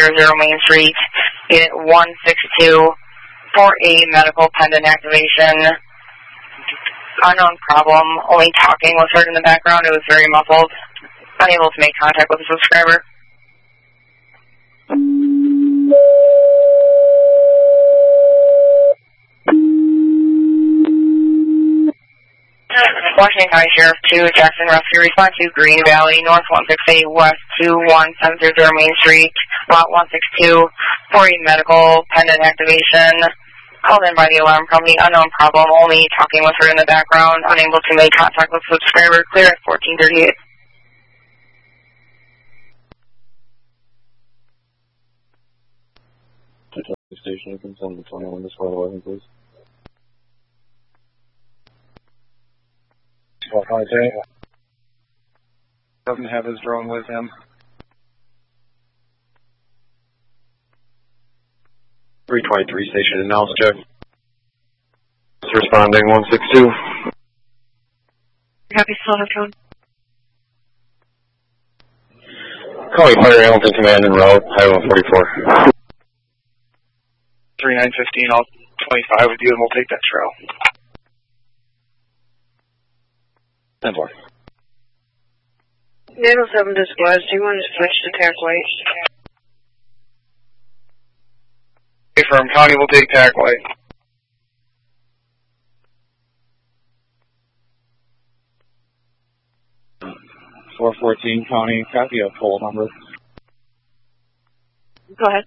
Main Street, Unit 162, for a medical pendant activation. Unknown problem, only talking was heard in the background. It was very muffled. Unable to make contact with the subscriber. Washington County Sheriff 2, Jackson Rescue, respond to Green Valley, North 168, West 21700 Main Street, Lot 162, for a medical pendant activation. Called in by the alarm company, unknown problem, only talking with her in the background, unable to make contact with subscriber, clear at 1438. Station, you can send the 21 to 1211, please. Doesn't have his drone with him. 323 station announced check. Responding 162. Copy, still have drone. Calling Fire Hamilton Command en route, Highway 144. 3915, I'll 25 with you and we'll take that trail. 10-4. 907 dispatch, do you want to switch to TAC White? Affirm, County will take TAC White. .414 County, copy a poll number. Go ahead.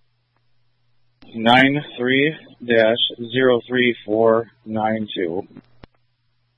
93-03492.